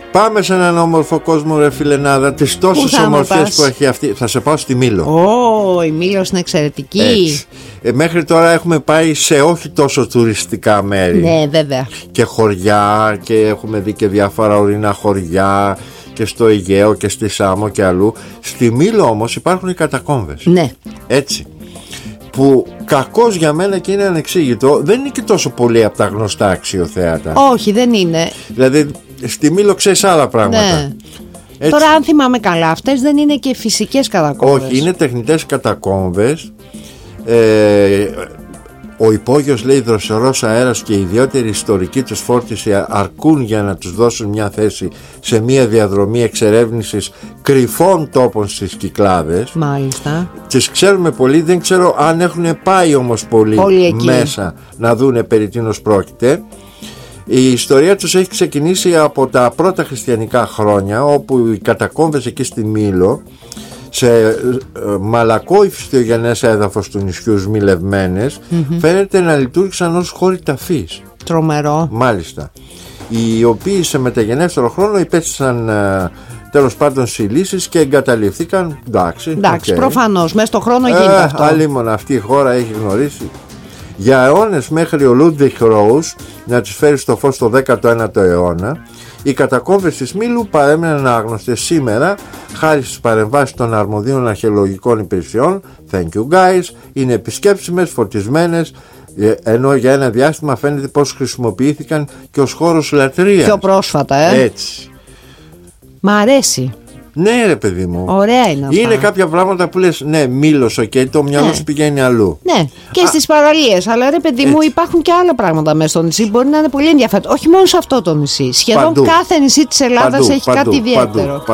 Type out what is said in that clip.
Πάμε σε έναν όμορφο κόσμο, ρε φιλενάδα, τις τόσες ομορφιές που έχει αυτή. Θα σε πάω στη Μήλο. Η Μήλος είναι εξαιρετική. Έτσι. Μέχρι τώρα έχουμε πάει σε όχι τόσο τουριστικά μέρη. Ναι, βέβαια. Και χωριά, και έχουμε δει και διάφορα ορεινά χωριά και στο Αιγαίο και στη Σάμο και αλλού. Στη Μήλο όμως υπάρχουν οι κατακόμβες. Ναι. Έτσι. Που κακώς για μένα και είναι ανεξήγητο, δεν είναι και τόσο πολύ από τα γνωστά αξιοθέατα. Όχι, δεν είναι. Δηλαδή στη Μήλο ξέρεις άλλα πράγματα. Ναι. Έτσι. Τώρα αν θυμάμαι καλά, αυτές δεν είναι και φυσικές κατακόμβες. Όχι, είναι τεχνητές κατακόμβες. Ο υπόγειος, λέει, δροσερός αέρας και η ιδιαίτερη ιστορική τους φόρτιση αρκούν για να τους δώσουν μια θέση σε μια διαδρομή εξερεύνησης κρυφών τόπων στις Κυκλάδες. Μάλιστα. Τις ξέρουμε πολύ, δεν ξέρω αν έχουν πάει όμως πολύ μέσα να δούνε περί τίνος πρόκειται. Η ιστορία τους έχει ξεκινήσει από τα πρώτα χριστιανικά χρόνια, όπου οι κατακόμβες εκεί στη Μήλο, σε μαλακό ηφαιστειογενές έδαφος του νησιού σμιλευμένες, φαίνεται να λειτουργήσαν ως χώροι ταφής. Τρομερό. Μάλιστα. Οι οποίοι σε μεταγενέστερο χρόνο υπέστησαν τέλος πάντων συλλήσεις και εγκαταλειφθήκαν. Εντάξει, προφανώς, μέσα στον χρόνο γίνεται αυτό. Αλλήμον αυτή η χώρα έχει γνωρίσει για αιώνες, μέχρι ο Λούντβιχ Ρόους να τις φέρει στο φως το 19ο αιώνα. Οι κατακόμβες της Μήλου παρέμειναν άγνωστες σήμερα χάρη στις παρεμβάσεις των αρμοδίων αρχαιολογικών υπηρεσιών. Thank you guys. Είναι επισκέψιμες, φωτισμένες, ενώ για ένα διάστημα φαίνεται πως χρησιμοποιήθηκαν και ως χώρος λατρείας. Πιο πρόσφατα, Έτσι. Μ' αρέσει. Ναι, ρε παιδί μου. Ωραία είναι αυτά. Είναι κάποια πράγματα που λες, ναι, Μήλος, και το μυαλό σου πηγαίνει αλλού. Ναι, και στις παραλίες. Αλλά ρε παιδί μου, υπάρχουν και άλλα πράγματα μέσα στο νησί. Μπορεί να είναι πολύ ενδιαφέρον. Όχι μόνο σε αυτό το νησί. Σχεδόν κάθε νησί της Ελλάδας έχει κάτι ιδιαίτερο.